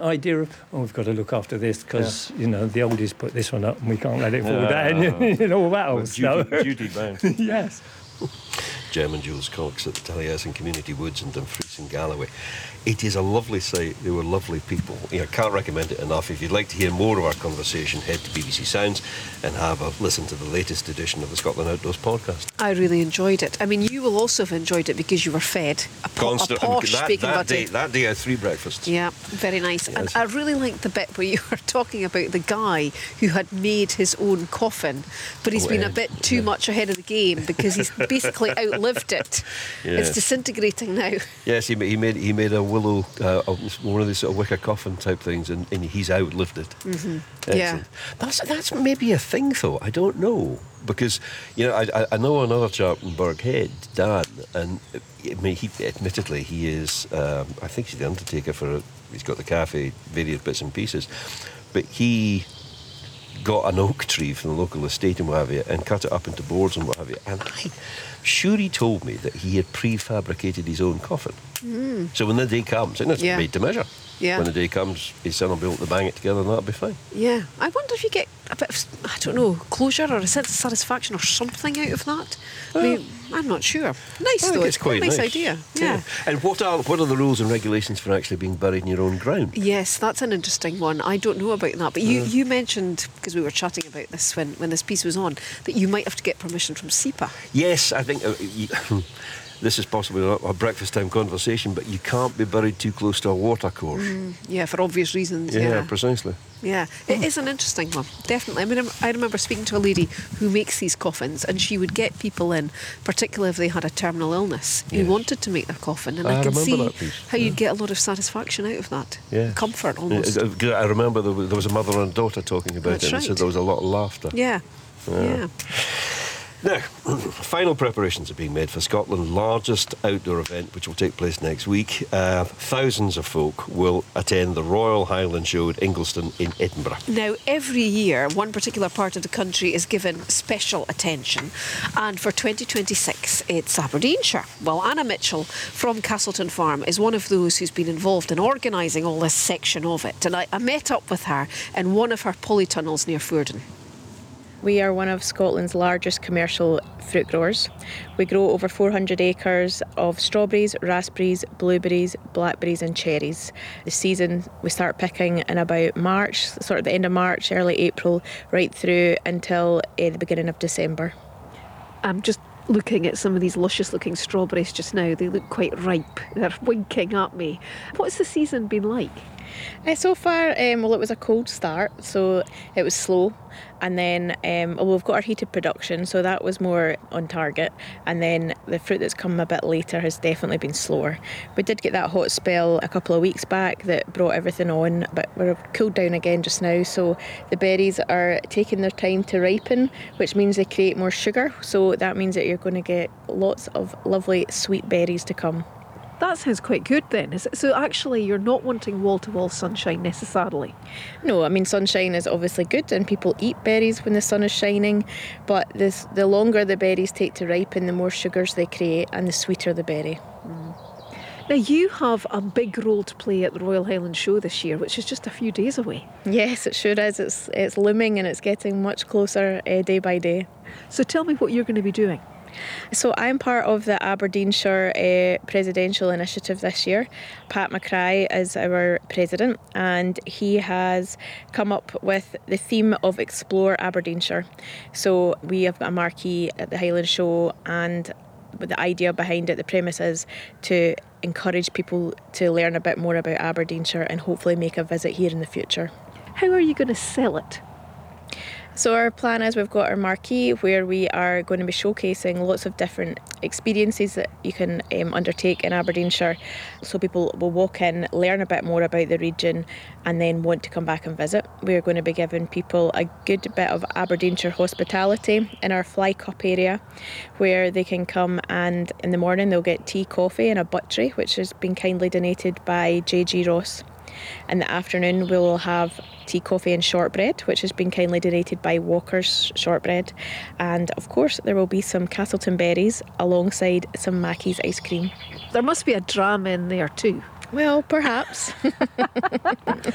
idea of, we've got to look after this because, the oldies put this one up and we can't let it fall down, all that old stuff. Duty bound. Yes. German Jules Cox at the Taliesin Community Woods in Dumfries in Galloway. It is a lovely site. They were lovely people. Can't recommend it enough. If you'd like to hear more of our conversation, head to BBC Sounds and have a listen to the latest edition of the Scotland Outdoors podcast. I really enjoyed it. I mean, you will also have enjoyed it because you were fed a posh speaking buddy. That day I had 3 breakfasts. Yeah, very nice. Yes. And I really liked the bit where you were talking about the guy who had made his own coffin, but he's been a bit too much ahead of the game because he's basically outlived it. Yes. It's disintegrating now. Yes, he made a willow, one of these sort of wicker coffin type things, and he's outlived it. Mm-hmm. Yeah. That's maybe a thing, though. I don't know. Because, I know another chap in Burghead, Dan, and he is, I think he's the undertaker he's got the cafe, various bits and pieces, but he got an oak tree from the local estate and what have you, and cut it up into boards and what have you, and I'm sure he told me that he had prefabricated his own coffin. So when the day comes, and it's made to measure, when the day comes, his son will be able to bang it together and that'll be fine. Yeah. I wonder if you get a bit of, I don't know, closure or a sense of satisfaction or something out of that. I'm not sure. Nice though. It's quite a nice idea. Yeah. And what are the rules and regulations for actually being buried in your own ground? Yes, that's an interesting one. I don't know about that. But you mentioned, because we were chatting about this when this piece was on, that you might have to get permission from SEPA. Yes, I think this is possibly a breakfast time conversation, but you can't be buried too close to a watercourse. Yeah, for obvious reasons. Yeah, precisely. Yeah, it is an interesting one, definitely. I mean, I remember speaking to a lady who makes these coffins, and she would get people in, particularly if they had a terminal illness, who wanted to make their coffin, and I can see how you'd get a lot of satisfaction out of that. Yeah. Comfort, almost. I remember there was a mother and daughter talking about it, and said there was a lot of laughter. Yeah. Now, final preparations are being made for Scotland's largest outdoor event, which will take place next week. Thousands of folk will attend the Royal Highland Show at Ingliston in Edinburgh. Now, every year, one particular part of the country is given special attention. And for 2026, it's Aberdeenshire. Well, Anna Mitchell from Castleton Farm is one of those who's been involved in organising all this section of it. And I met up with her in one of her polytunnels near Fuerden. We are one of Scotland's largest commercial fruit growers. We grow over 400 acres of strawberries, raspberries, blueberries, blackberries and cherries. The season, we start picking in about March, sort of the end of March, early April, right through until the beginning of December. I'm just looking at some of these luscious looking strawberries just now. They look quite ripe. They're winking at me. What's the season been like? So far, it was a cold start, so it was slow. And then we've got our heated production, so that was more on target. And then the fruit that's come a bit later has definitely been slower. We did get that hot spell a couple of weeks back that brought everything on, but we're cooled down again just now. So the berries are taking their time to ripen, which means they create more sugar. So that means that you're going to get lots of lovely sweet berries to come. That sounds quite good then. So actually you're not wanting wall-to-wall sunshine necessarily? No, I mean sunshine is obviously good and people eat berries when the sun is shining, but the longer the berries take to ripen, the more sugars they create and the sweeter the berry. Now you have a big role to play at the Royal Highland Show this year, which is just a few days away. Yes, it sure is. It's looming and it's getting much closer day by day. So tell me what you're going to be doing. So I'm part of the Aberdeenshire Presidential Initiative this year. Pat McCrae is our president and he has come up with the theme of Explore Aberdeenshire. So we have got a marquee at the Highland Show and the idea behind it, the premise is to encourage people to learn a bit more about Aberdeenshire and hopefully make a visit here in the future. How are you going to sell it? So our plan is we've got our marquee where we are going to be showcasing lots of different experiences that you can undertake in Aberdeenshire. So people will walk in, learn a bit more about the region and then want to come back and visit. We're going to be giving people a good bit of Aberdeenshire hospitality in our Fly Cup area where they can come and in the morning they'll get tea, coffee and a buttery which has been kindly donated by J.G. Ross. In the afternoon we will have tea, coffee and shortbread which has been kindly donated by Walker's Shortbread, and of course there will be some Castleton berries alongside some Mackie's ice cream. There must be a dram in there too. Well, perhaps.